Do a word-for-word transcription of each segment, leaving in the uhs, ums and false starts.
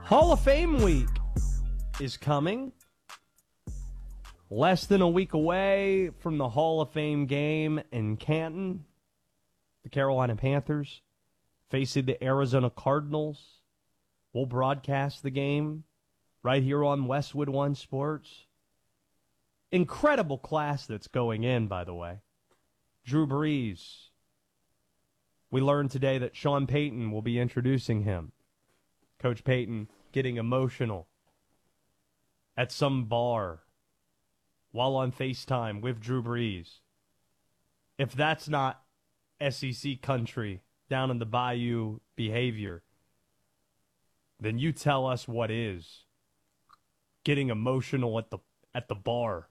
Hall of Fame week is coming. Less than a week away from the Hall of Fame game in Canton. The Carolina Panthers facing the Arizona Cardinals. We'll broadcast the game right here on Westwood One Sports. Incredible class that's going in, by the way. Drew Brees. We learned today that Sean Payton will be introducing him. Coach Payton getting emotional at some bar while on FaceTime with Drew Brees. If that's not S E C country down in the Bayou behavior, then you tell us what is. Getting emotional at the at the bar.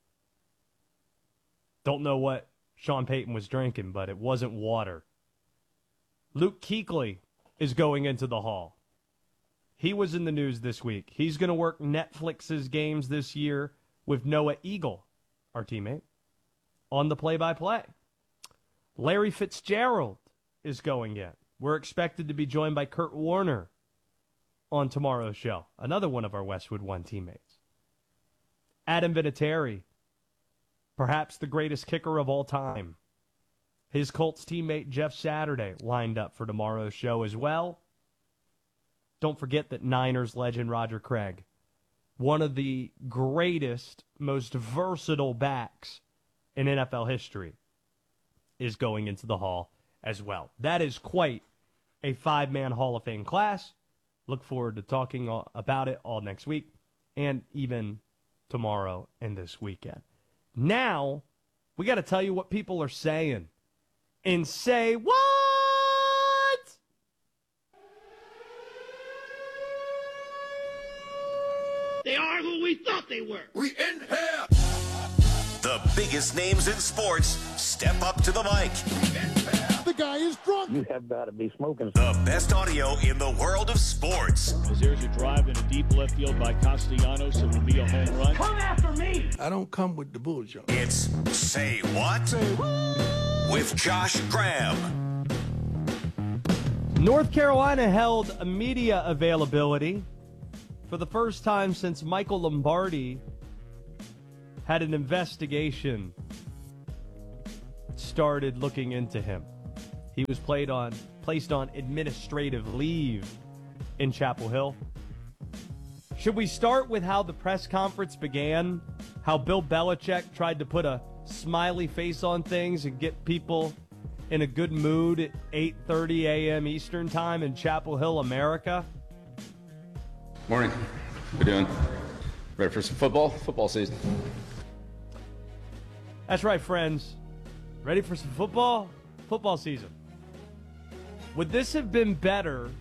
Don't know what Sean Payton was drinking, but it wasn't water. Luke Kuechly is going into the Hall. He was in the news this week. He's going to work Netflix's games this year with Noah Eagle, our teammate, on the play-by-play. Larry Fitzgerald is going in. We're expected to be joined by Kurt Warner on tomorrow's show, another one of our Westwood One teammates. Adam Vinatieri, perhaps the greatest kicker of all time. His Colts teammate Jeff Saturday lined up for tomorrow's show as well. Don't forget that Niners legend Roger Craig, one of the greatest, most versatile backs in N F L history, is going into the Hall as well. That is quite a five-man Hall of Fame class. Look forward to talking about it all next week and even tomorrow and this weekend. Now, we got to tell you what people are saying. And say what? They are who we thought they were. We in here. The biggest names in sports step up to the mic. The guy is drunk. You have got to be smoking. The best audio in the world of sports. As there's a drive in a deep left field by Castellanos, it will be a home run. Come after me. I don't come with the bullshit. It's Say What? Say what? With Josh Graham. North Carolina held a media availability for the first time since Michael Lombardi had an investigation started looking into him. He was played on, placed on administrative leave in Chapel Hill. Should we start with how the press conference began? How Bill Belichick tried to put a smiley face on things and get people in a good mood at eight thirty a.m. Eastern Time in Chapel Hill, America? Morning. How you doing? Ready for some football? Football season. That's right, friends. Ready for some football? Football season. Would this have been better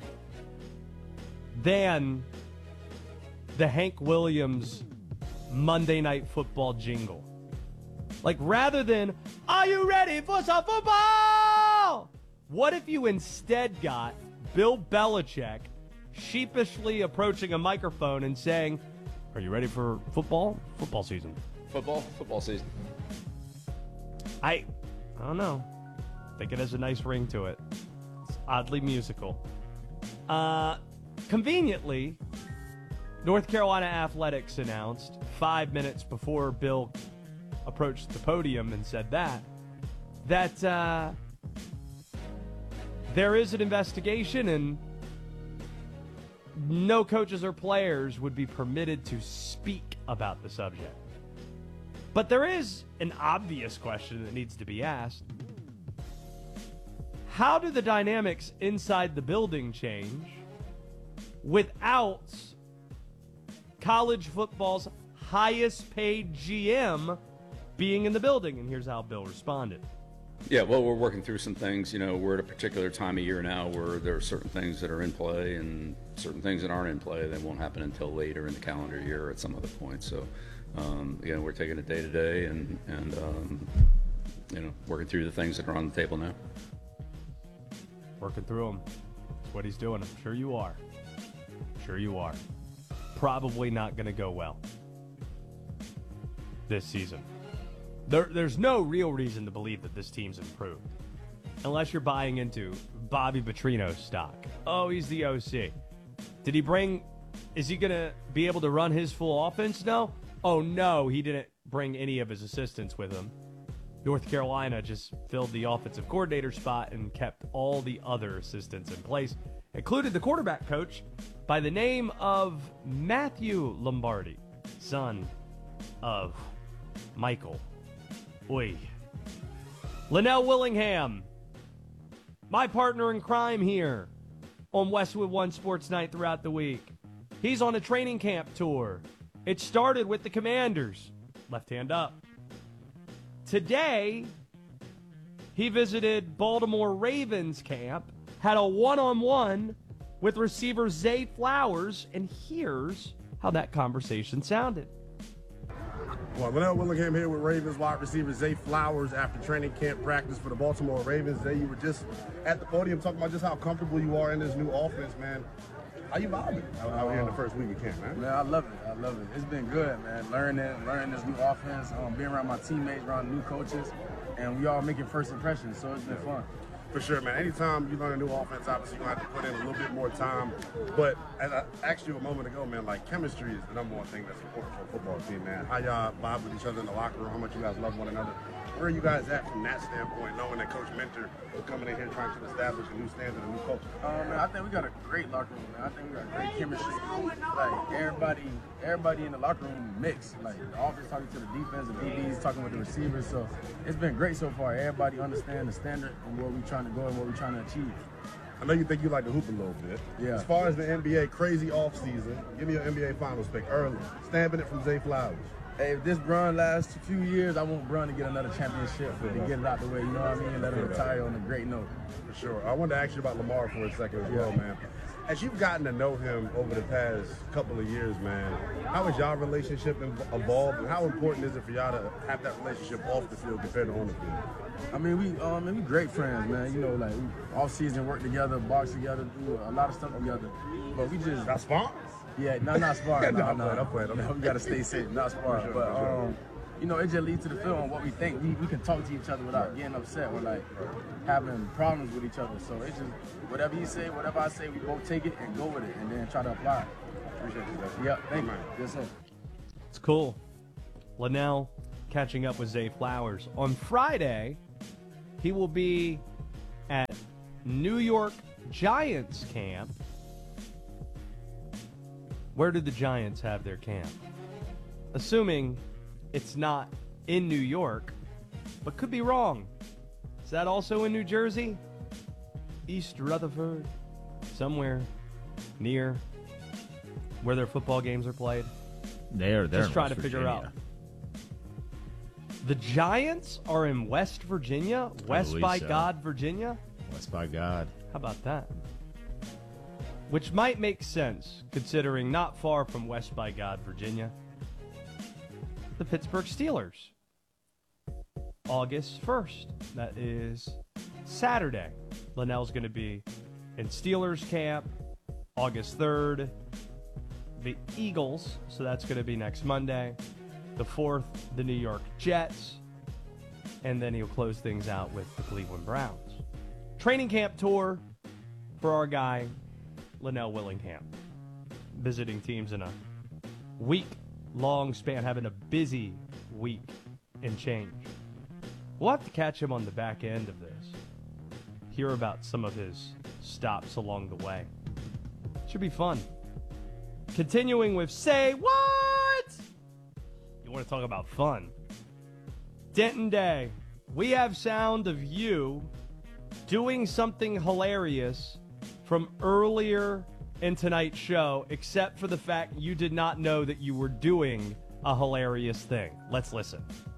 than the Hank Williams Monday Night Football jingle? Like, rather than, are you ready for some football? What if you instead got Bill Belichick sheepishly approaching a microphone and saying, are you ready for football? Football season. Football? Football season. I, I don't know. I think it has a nice ring to it. It's oddly musical. Uh, conveniently, North Carolina Athletics announced five minutes before Bill approached the podium and said that, that uh, there is an investigation and no coaches or players would be permitted to speak about the subject. But there is an obvious question that needs to be asked. How do the dynamics inside the building change without college football's highest paid G M being in the building? And here's how Bill responded. Yeah, well, we're working through some things. You know, we're at a particular time of year now where there are certain things that are in play and certain things that aren't in play. They won't happen until later in the calendar year or at some other point. So, um, again, we're taking it day to day and, and um, you know, working through the things that are on the table now. Working through them. That's what he's doing. I'm sure you are. Sure you are. Probably not going to go well this season. There, there's no real reason to believe that this team's improved. Unless you're buying into Bobby Petrino's stock. Oh, he's the O C. Did he bring, is he going to be able to run his full offense now? Oh, no, he didn't bring any of his assistants with him. North Carolina just filled the offensive coordinator spot and kept all the other assistants in place, included the quarterback coach by the name of Matthew Lombardi, son of Michael. Oy. Linnell Willingham, my partner in crime here on Westwood One Sports Night throughout the week. He's on a training camp tour. It started with the Commanders. Left hand up. Today, he visited Baltimore Ravens camp, had a one-on-one with receiver Zay Flowers, and here's how that conversation sounded. Well, Linnell Willingham here with Ravens wide receiver Zay Flowers after training camp practice for the Baltimore Ravens. Zay, you were just at the podium talking about just how comfortable you are in this new offense, man. How you vibing out, out here in the first week of camp, man? Man, I love it. I love it. It's been good, man. Learning, learning this new offense, um, being around my teammates, around new coaches, and we all making first impressions, so it's been fun. For sure, man. Anytime you learn a new offense, obviously you're going to have to put in a little bit more time. But as I asked you a moment ago, man, like chemistry is the number one thing that's important for a football team, man. How y'all vibe with each other in the locker room, how much you guys love one another. Where are you guys at from that standpoint, knowing that Coach Mentor is coming in here trying to establish a new standard, a new culture? Um, man, I think we got a great locker room, man. I think we got great chemistry. Like, everybody everybody in the locker room mixed. Like, the offense talking to the defense, the D Bs talking with the receivers. So, it's been great so far. Everybody understand the standard and where we're trying to go and what we're trying to achieve. I know you think you like to hoop a little bit. Yeah. As far as the N B A, crazy offseason, give me your N B A Finals pick early. Stamping it from Zay Flowers. Hey, if this run lasts a few years, I want Brun to get another championship to get it out the way, you know what I mean? Let him retire on a great note. For sure. I wanted to ask you about Lamar for a second as well, man. As you've gotten to know him over the past couple of years, man, how has y'all relationship evolved, and how important is it for y'all to have that relationship off the field compared to on the field? I mean, we um, we great friends, man. You know, like we off season work together, box together, do a lot of stuff together. But we just That's fun. Yeah, no, not sparring. no, no, I'm no, playing, I'm playing, I'm no, playing. we gotta stay safe, not sparring. For sure, but for sure. um, you know, it just leads to the field on what we think. We, we can talk to each other without getting upset. We're like having problems with each other. So it's just whatever you say, whatever I say, we both take it and go with it, and then try to apply it. Appreciate you, guys. Yeah, thank you. Man. Yes, sir. It's cool. Linnell catching up with Zay Flowers. On Friday, he will be at New York Giants camp. Where do the Giants have their camp? Assuming it's not in New York, but could be wrong. Is that also in New Jersey? East Rutherford? Somewhere near where their football games are played? They're, they're Just trying to figure out. The Giants are in West Virginia? West by so. God, Virginia? West by God. How about that? Which might make sense, considering not far from West by God, Virginia, the Pittsburgh Steelers. August first. That is Saturday. Linnell's going to be in Steelers camp. August third, the Eagles. So that's going to be next Monday. The fourth, the New York Jets. And then he'll close things out with the Cleveland Browns. Training camp tour for our guy, Linnell Willingham. Visiting teams in a week-long span, having a busy week and change. We'll have to catch him on the back end of this. Hear about some of his stops along the way. Should be fun. Continuing with Say What? You want to talk about fun? Denton Day. We have sound of you doing something hilarious from earlier in tonight's show, except for the fact you did not know that you were doing a hilarious thing. Let's listen.